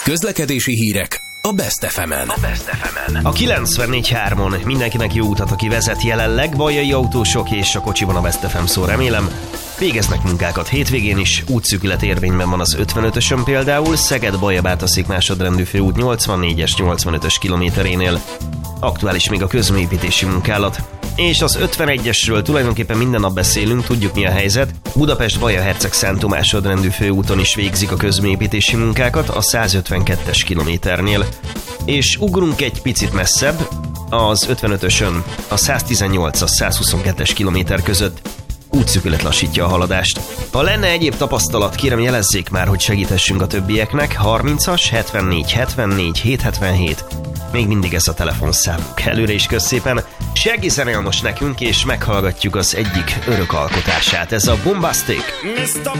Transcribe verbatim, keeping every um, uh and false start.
Közlekedési hírek a Best ef emen. A, Best ef emen. A kilencvennégy hármon mindenkinek jó utat, aki vezet jelenleg. Bajai autósok és a kocsiban a Best ef em szó, remélem. Végeznek munkákat hétvégén is, útszűkület érvényben van az ötvenötösön például, Szeged-Baja-Bátaszék másodrendű főút nyolcvannégyes nyolcvanötös kilométerénél. Aktuális még a közműépítési munkálat. És az ötvenegyesről tulajdonképpen minden nap beszélünk, tudjuk mi a helyzet. Budapest-Baja-Herceg Szántó másodrendű főúton is végzik a közműépítési munkákat a százötvenkettes kilométernél. És ugrunk egy picit messzebb, az ötvenötösön a száztizennyolcas százhuszonkettes kilométer között útszűkület lassítja a haladást. Ha lenne egyéb tapasztalat, kérem jelezzék már, hogy segíthessünk a többieknek. harmincas hetvennégy hetvennégy hétszázhetvenhét. Még mindig ez a telefonszámunk. Előre is kösz szépen. Shaggy zenél most nekünk, és meghallgatjuk az egyik örök alkotását. Ez a Bombastic.